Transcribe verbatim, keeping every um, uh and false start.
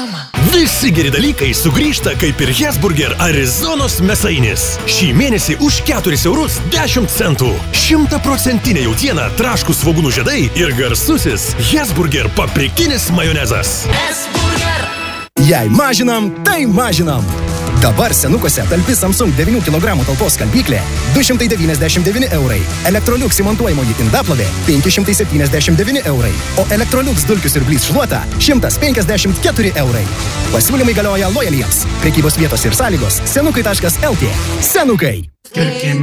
Žinoma. Visi geri dalykai sugrįžta kaip ir Hesburger Arizonos mėsainis. Šį mėnesį už keturis eurus dešimt centų. Šimtaprocentinė jautiena, traškūs svogūnų žiedai ir garsusis Hesburger paprikinis majonezas. Hesburger. Jei mažinam, tai mažinam. Dabar senukuose talpi Samsung devynių kilogramų talpos skalbyklė du šimtai devyniasdešimt devyni eurai. Electrolux įmontuojamoji indaplovė penki šimtai septyniasdešimt devyni eurai. O Electrolux dulkių siurblys šluota šimtas penkiasdešimt keturi eurai. Pasiūlymai galioja lojaliems. Prekybos vietos ir sąlygos senukai taškas lt. Senukai.